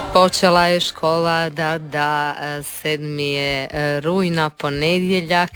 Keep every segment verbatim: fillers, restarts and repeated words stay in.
Počela je škola, da, da, sedmi je rujna, ponedjeljak.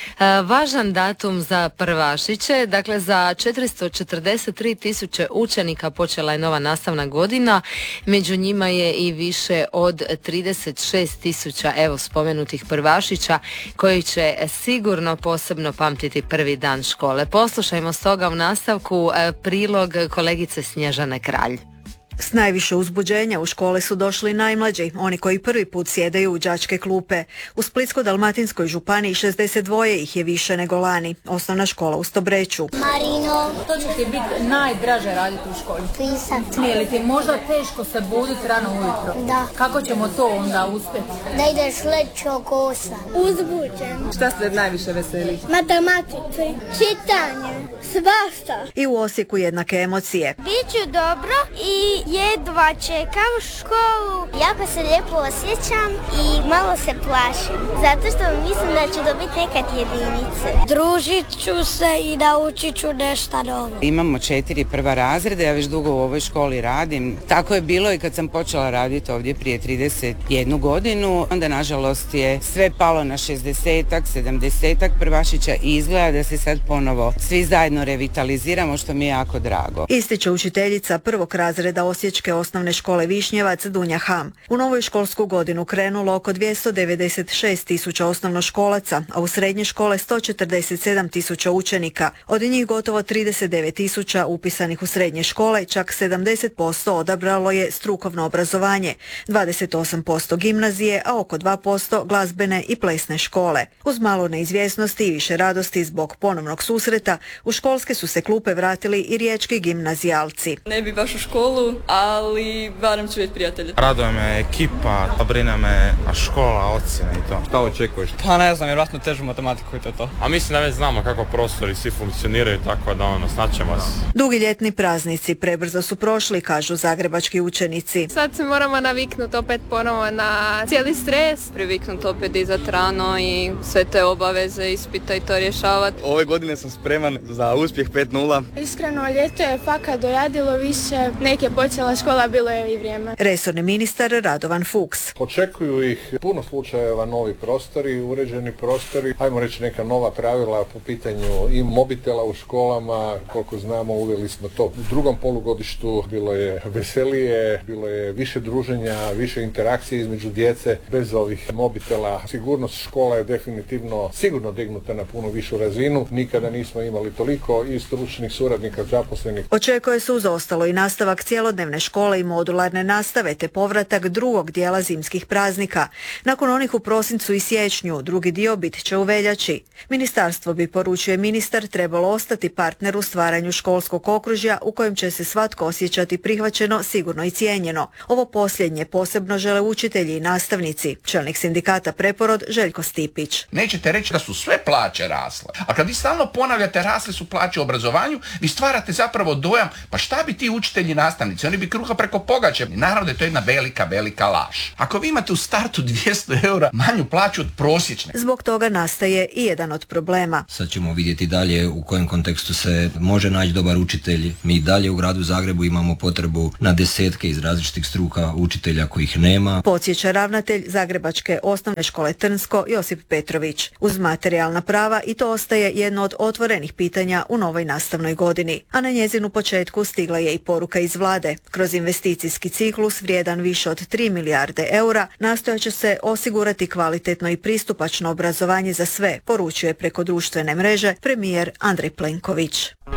Važan datum za prvašiće, dakle za četiristo četrdeset tri tisuće učenika počela je nova nastavna godina, među njima je i više od trideset šest tisuća evo spomenutih prvašića koji će sigurno posebno pamtiti prvi dan škole. Poslušajmo stoga u nastavku prilog kolegice Snježane Kralj. S najviše uzbuđenja u škole su došli najmlađi, oni koji prvi put sjedaju u đačke klupe. U Splitsko-dalmatinskoj županiji šezdeset dva ih je više nego lani. Osnovna škola u Stobreću. Marino. To će ti biti najdraže raditi u školi? Pisati. Nije li ti možda teško se buditi rano ujutro? Da. Kako ćemo to onda uspjeti? Da ideš leći oko osam. Uzbuđen. Šta se najviše veseli? Matematici. Čitanje. Svašta. I u Osijeku jednake emocije. Biću dobro i jedva čekam školu. Jako se lijepo osjećam i malo se plašim. Zato što mislim da ću dobiti nekad jedinice. Družit ću se i naučit ću nešto novo. Imamo četiri prva razreda, ja već dugo u ovoj školi radim. Tako je bilo i kad sam počela raditi ovdje prije trideset jednu godinu. Onda nažalost je sve palo na šezdesetak, sedamdesetak prvašića i izgleda da se sad ponovo svi zajedno revitaliziramo, što mi je jako drago. Ističe učiteljica prvog razreda Osječke osnovne škole Višnjevac Dunja Ham. U novoj školsku godinu krenulo oko dvjesto devedeset šest tisuća osnovnoškolaca, a u srednje škole sto četrdeset sedam tisuća učenika. Od njih gotovo trideset devet tisuća upisanih u srednje škole, čak sedamdeset posto odabralo je strukovno obrazovanje, dvadeset osam posto gimnazije, a oko dva posto glazbene i plesne škole. Uz malo neizvjesnosti i više radosti zbog ponovnog susreta, u školske su se klupe vratili i riječki gimnazijalci. Ne bi baš u školu, ali barem ću vidjeti prijatelje. Raduje me ekipa, brine me škola, ocjene i to. Šta očekuješ? Pa ne znam, vjerojatno težu matematiku i to je to. A mislim da već znamo kako prostori svi funkcioniraju, tako da ono, snaćemo se. Dugi ljetni praznici prebrzo su prošli, kažu zagrebački učenici. Sad se moramo naviknuti opet ponovo na cijeli stres. Priviknuti opet dizati rano i sve te obaveze, ispita i to rješavati. Ove godine sam spreman za uspjeh pet nula. Iskreno, ljeto je fakat doradilo više, neke počela škola, bilo je i vrijeme. Resorni ministar Radovan Fuchs. Očekuju ih puno slučajeva, novi prostori, uređeni prostori, ajmo reći neka nova pravila po pitanju i mobitela u školama, koliko znamo uveli smo to. U drugom polugodištu bilo je veselije, bilo je više druženja, više interakcije između djece bez ovih mobitela. Sigurnost škola je definitivno sigurno dignuta na puno višu razinu, nikada nismo imali toliko i stručnih suradnika zaposlenih. Očekuje se uz ostalo i nastavak cjelodnevne škole i modularne nastave te povratak drugog dijela zimskih praznika. Nakon onih u prosincu i siječnju, drugi dio bit će u veljači. Ministarstvo bi, poručuje ministar, trebalo ostati partner u stvaranju školskog okružja u kojem će se svatko osjećati prihvaćeno, sigurno i cijenjeno. Ovo posljednje posebno žele učitelji i nastavnici. Čelnik sindikata Preporod Željko Stipić. Nećete reći da su sve plaće rasle. A kad vi stalno ponavljate rasle su plaće u obrazovanju, vi stvarate zapravo dojam, pa šta bi ti učitelji i nastavnici, oni bi kruha preko pogače. Naravno da je to jedna velika, velika laž. Ako vi imate u startu dvjesto eura manju plaću od prosječne. Zbog toga nastaje i jedan od problema. Sad ćemo vidjeti dalje u kojem kontekstu se može naći dobar učitelj. Mi dalje u gradu Zagrebu imamo potrebu na desetke iz različitih struka učitelja kojih nema. Podsjeća ravnatelj Zagrebačke osnovne škole Trnsko Josip Petrović. Uz materijalna prava i to ostaje jedno od otvorenih pitanja u novoj nastavnoj godini. A na njezinu početku stigla je i poruka iz vlade. Kroz investicijski ciklus vrijedan više od tri milijarde eura nastojat će se osigurati kvalitetno i pristupačno obrazovanje za sve, poručuje preko društvene mreže premijer Andrej Plenković.